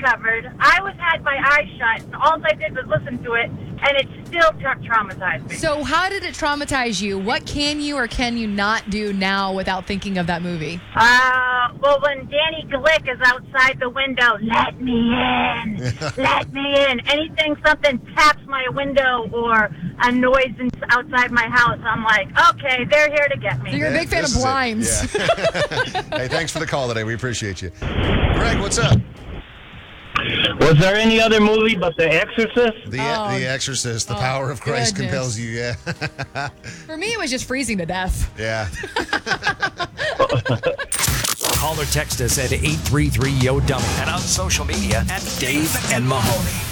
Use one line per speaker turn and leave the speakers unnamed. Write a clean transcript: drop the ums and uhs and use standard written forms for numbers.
covered. I had my eyes shut, and all I did was listen to it, and it still traumatized me.
So how did it traumatize you? What can you or can you not do now without thinking of that movie?
Well, when Danny Glick is outside the window, let me in, let me in. Anything, something taps my window or a noise outside my house, I'm like, okay, they're here to get me.
So you're a big fan of Blinds.
Yeah. Hey, thanks for the call today. We appreciate you. Greg, what's up?
Was there any other movie but The Exorcist?
The Exorcist, the power of Christ compels you, yeah.
For me, it was just freezing to death.
Yeah.
Call or text us at 833-YO-DUMMY and on social media at Dave and Mahoney.